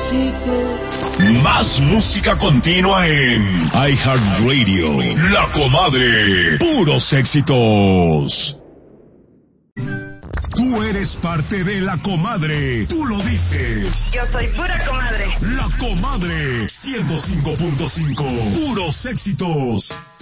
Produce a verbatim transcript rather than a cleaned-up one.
despacito. Más música continua en iHeartRadio. La Comadre. Puros éxitos. Tú eres parte de La Comadre. Tú lo dices. Yo soy pura comadre. La Comadre. ciento cinco punto cinco. Puros éxitos.